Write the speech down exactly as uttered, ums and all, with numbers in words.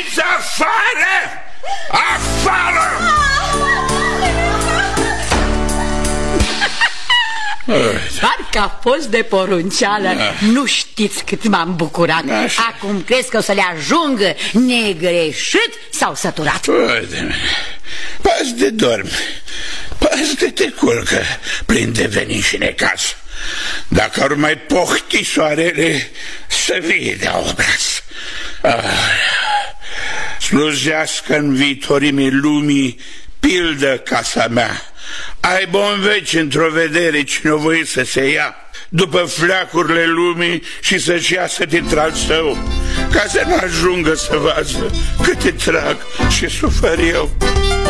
Ieșiți afară! Afară! Parcă a fost de porunceală. Da. Nu știți cât m-am bucurat. Așa. Acum crezi că o să le ajungă negreșit sau săturat? Uite-mă, pas de dorm, pas de te culcă, plin de venin și necaz. Dacă ar mai pohti soarele, să vie de obraz. Ah, slujească în viitorimii lumii pildă casa mea. Aibă în veci într-o vedere cine o voie să se ia după fleacurile lumii și să-și iasă din tral său, ca să nu ajungă să vadă câte trag și sufăr eu.